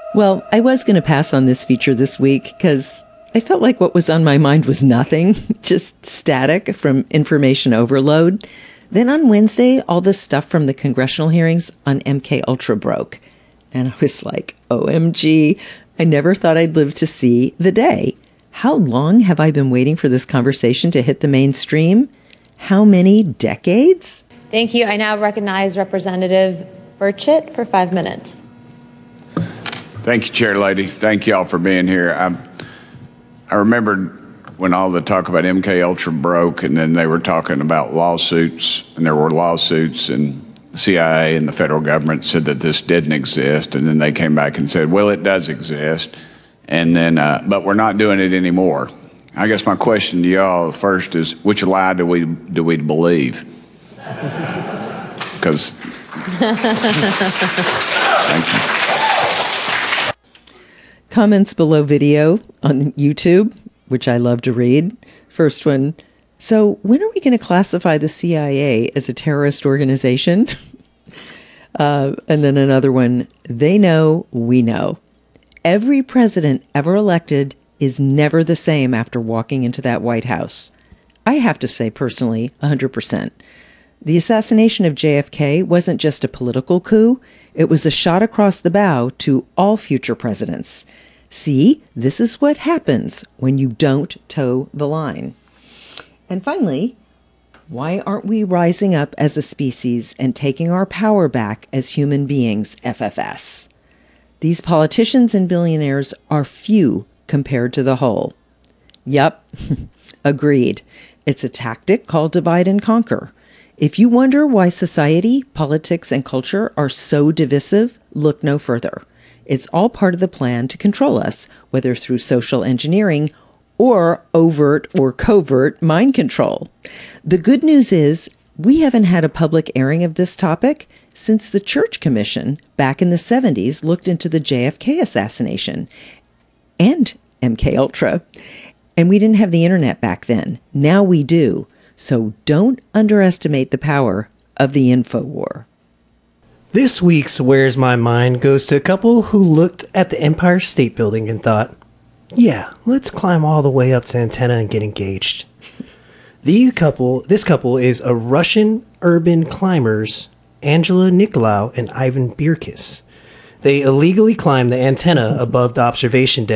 Well, I was going to pass on this feature this week because I felt like what was on my mind was nothing, just static from information overload. Then on Wednesday, all the stuff from the congressional hearings on MK Ultra broke. And I was like, OMG, I never thought I'd live to see the day. How long have I been waiting for this conversation to hit the mainstream? How many decades? Thank you. I now recognize Representative Burchett for 5 minutes. Thank you, Chair Lady. Thank you all for being here. I remembered when all the talk about MK Ultra broke, and then they were talking about lawsuits, and there were lawsuits, and the CIA and the federal government said that this didn't exist, and then they came back and said, well, it does exist, and then, but we're not doing it anymore. I guess my question to y'all first is, which lie do we believe? Because, thank you. Comments below video on YouTube, which I love to read. First one, so when are we going to classify the CIA as a terrorist organization? And then another one, they know, we know. Every president ever elected is never the same after walking into that White House. I have to say personally, 100%. The assassination of JFK wasn't just a political coup, it was a shot across the bow to all future presidents. See, this is what happens when you don't toe the line. And finally, why aren't we rising up as a species and taking our power back as human beings, FFS? These politicians and billionaires are few compared to the whole. Yep, agreed. It's a tactic called divide and conquer. If you wonder why society, politics, and culture are so divisive, look no further. It's all part of the plan to control us, whether through social engineering or overt or covert mind control. The good news is we haven't had a public airing of this topic since the Church Commission back in the 70s looked into the JFK assassination and MK Ultra. And we didn't have the internet back then. Now we do. So don't underestimate the power of the info war. This week's Where's My Mind goes to a couple who looked at the Empire State Building and thought, yeah, let's climb all the way up to Antenna and get engaged. This couple is a Russian urban climbers, Angela Nicolau and Ivan Birkis. They illegally climbed the antenna above the observation deck